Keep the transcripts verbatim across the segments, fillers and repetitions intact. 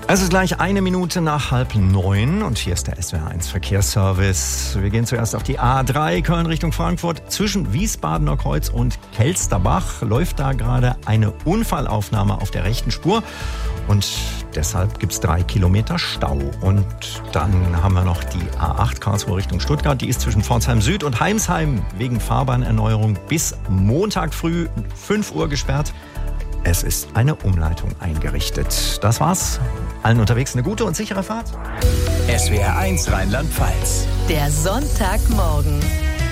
Es ist gleich eine Minute nach halb neun und hier ist der S W R eins Verkehrsservice. Wir gehen zuerst auf die A drei Köln Richtung Frankfurt. Zwischen Wiesbadener Kreuz und Kelsterbach läuft da gerade eine Unfallaufnahme auf der rechten Spur. Und deshalb gibt es drei Kilometer Stau. Und dann haben wir noch die A acht Karlsruhe Richtung Stuttgart. Die ist zwischen Pforzheim Süd und Heimsheim wegen Fahrbahnerneuerung bis Montag früh fünf Uhr gesperrt. Es ist eine Umleitung eingerichtet. Das war's. Allen unterwegs eine gute und sichere Fahrt. S W R eins Rheinland-Pfalz. Der Sonntagmorgen.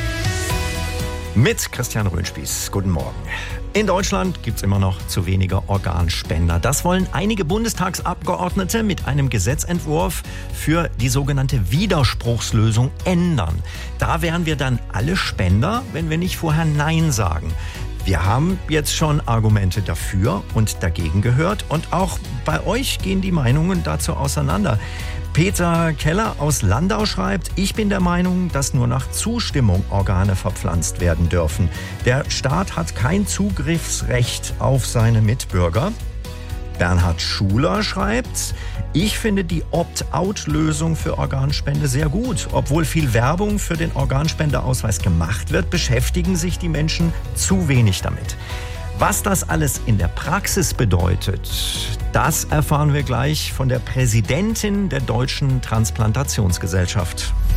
Mit Christian Röhnspieß. Guten Morgen. In Deutschland gibt es immer noch zu wenige Organspender. Das wollen einige Bundestagsabgeordnete mit einem Gesetzentwurf für die sogenannte Widerspruchslösung ändern. Da wären wir dann alle Spender, wenn wir nicht vorher Nein sagen. Wir haben jetzt schon Argumente dafür und dagegen gehört und auch bei euch gehen die Meinungen dazu auseinander. Peter Keller aus Landau schreibt, ich bin der Meinung, dass nur nach Zustimmung Organe verpflanzt werden dürfen. Der Staat hat kein Zugriffsrecht auf seine Mitbürger. Bernhard Schuler schreibt, ich finde die Opt-out-Lösung für Organspende sehr gut. Obwohl viel Werbung für den Organspendeausweis gemacht wird, beschäftigen sich die Menschen zu wenig damit. Was das alles in der Praxis bedeutet, das erfahren wir gleich von der Präsidentin der Deutschen Transplantationsgesellschaft.